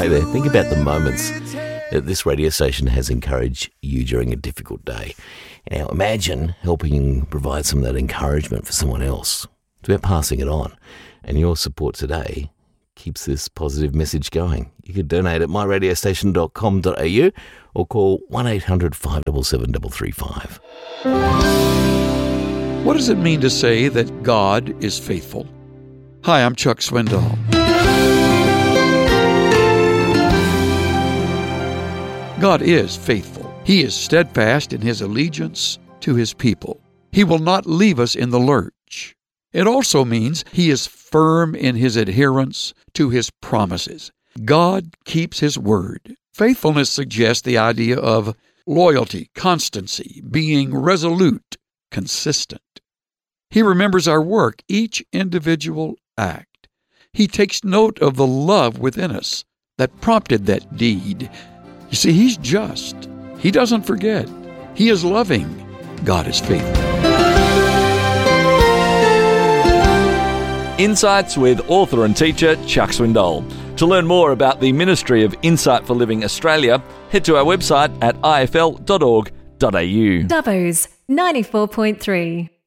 Hey there, think about the moments that this radio station has encouraged you during a difficult day. Now imagine helping provide some of that encouragement for someone else. It's about passing it on. And your support today keeps this positive message going. You could donate at myradiostation.com.au or call 1800 577 335. What does it mean to say that God is faithful? Hi, I'm Chuck Swindoll. God is faithful. He is steadfast in His allegiance to His people. He will not leave us in the lurch. It also means He is firm in His adherence to His promises. God keeps His word. Faithfulness suggests the idea of loyalty, constancy, being resolute, consistent. He remembers our work, each individual act. He takes note of the love within us that prompted that deed. You see, He's just. He doesn't forget. He is loving. God is faithful. Insights with author and teacher Chuck Swindoll. To learn more about the Ministry of Insight for Living Australia, head to our website at ifl.org.au. Dubbo's 94.3.